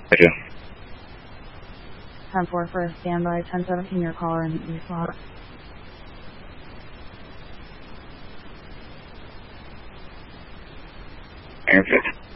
Roger. 10-4 for a standby, 10-17 your caller in the slot. Perfect.